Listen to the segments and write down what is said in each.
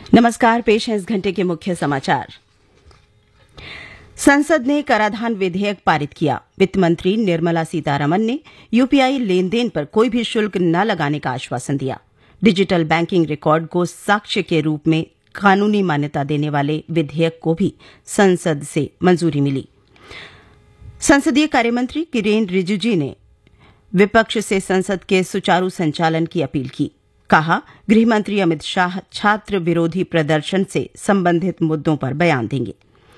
नमस्कार, पेश है इस घंटे के मुख्य समाचार। संसद ने कराधान विधेयक पारित किया। वित्त मंत्री निर्मला सीतारमण ने यूपीआई लेन देन पर कोई भी शुल्क न लगाने का आश्वासन दिया। डिजिटल बैंकिंग रिकॉर्ड को साक्ष्य के रूप में कानूनी मान्यता देने वाले विधेयक को भी संसद से मंजूरी मिली। संसदीय कार्यमंत्री किरेन रिजिजू ने विपक्ष से संसद के सुचारू संचालन की अपील की। कहा, गृहमंत्री अमित शाह छात्र विरोधी प्रदर्शन से संबंधित मुद्दों पर बयान देंगे।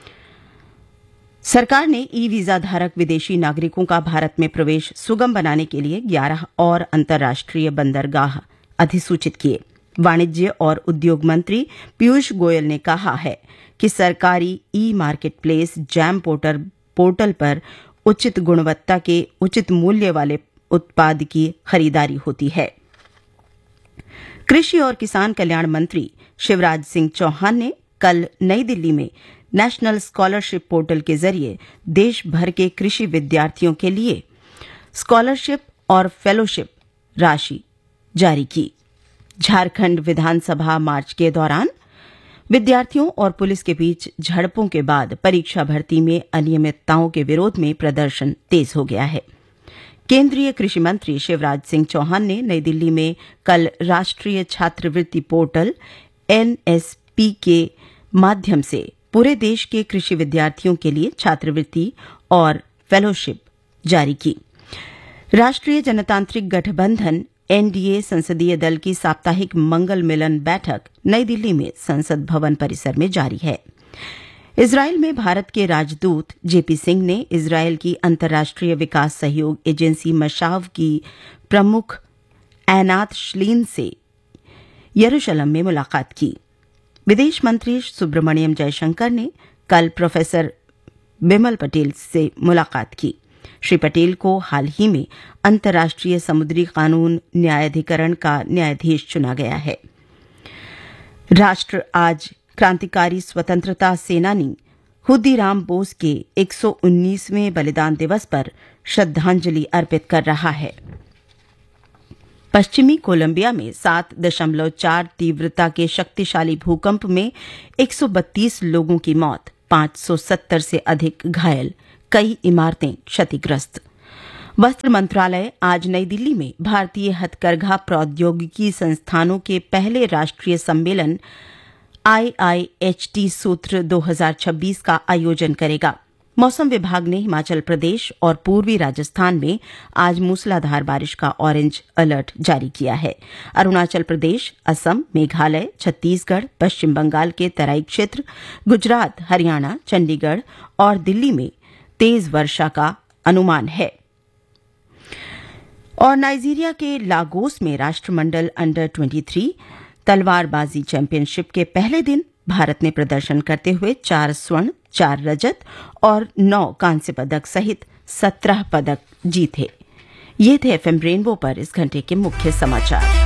सरकार ने ई वीजा धारक विदेशी नागरिकों का भारत में प्रवेश सुगम बनाने के लिए 11 और अंतर्राष्ट्रीय बंदरगाह अधिसूचित किए। वाणिज्य और उद्योग मंत्री पीयूष गोयल ने कहा है कि सरकारी ई मार्केट प्लेस जैम पोर्टल पर उचित गुणवत्ता के उचित मूल्य वाले उत्पाद की खरीदारी होती है। कृषि और किसान कल्याण मंत्री शिवराज सिंह चौहान ने कल नई दिल्ली में नेशनल स्कॉलरशिप पोर्टल के जरिए देश भर के कृषि विद्यार्थियों के लिए स्कॉलरशिप और फेलोशिप राशि जारी की। झारखंड विधानसभा मार्च के दौरान विद्यार्थियों और पुलिस के बीच झड़पों के बाद परीक्षा भर्ती में अनियमितताओं के विरोध में प्रदर्शन तेज हो गया है। केंद्रीय कृषि मंत्री शिवराज सिंह चौहान ने नई दिल्ली में कल राष्ट्रीय छात्रवृत्ति पोर्टल एनएसपी के माध्यम से पूरे देश के कृषि विद्यार्थियों के लिए छात्रवृत्ति और फेलोशिप जारी की। राष्ट्रीय जनतांत्रिक गठबंधन एनडीए संसदीय दल की साप्ताहिक मंगल मिलन बैठक नई दिल्ली में संसद भवन परिसर में जारी है। इजरायल में भारत के राजदूत जेपी सिंह ने इजरायल की अंतर्राष्ट्रीय विकास सहयोग एजेंसी मशाव की प्रमुख ऐनात श्लीन से यरूशलेम में मुलाकात की। विदेश मंत्री सुब्रमण्यम जयशंकर ने कल प्रोफेसर बिमल पटेल से मुलाकात की। श्री पटेल को हाल ही में अंतर्राष्ट्रीय समुद्री कानून न्यायाधिकरण का न्यायाधीश चुना गया है। राष्ट्र आज क्रांतिकारी स्वतंत्रता सेनानी खुदीराम बोस के 119वें बलिदान दिवस पर श्रद्धांजलि अर्पित कर रहा है। पश्चिमी कोलंबिया में 7.4 तीव्रता के शक्तिशाली भूकंप में 132 लोगों की मौत, 570 से अधिक घायल, कई इमारतें क्षतिग्रस्त। वस्त्र मंत्रालय आज नई दिल्ली में भारतीय हथकरघा प्रौद्योगिकी संस्थानों के पहले राष्ट्रीय सम्मेलन IIHT सूत्र 2026 का आयोजन करेगा। मौसम विभाग ने हिमाचल प्रदेश और पूर्वी राजस्थान में आज मूसलाधार बारिश का ऑरेंज अलर्ट जारी किया है। अरुणाचल प्रदेश, असम, मेघालय, छत्तीसगढ़, पश्चिम बंगाल के तराई क्षेत्र, गुजरात, हरियाणा, चंडीगढ़ और दिल्ली में तेज वर्षा का अनुमान है। और नाइजीरिया के लागोस में राष्ट्रमंडल अंडर 23 तलवारबाजी चैंपियनशिप के पहले दिन भारत ने प्रदर्शन करते हुए 4 स्वर्ण, 4 रजत और 9 कांस्य पदक सहित 17 पदक जीते। ये थे एफएम रेनबो पर इस घंटे के मुख्य समाचार।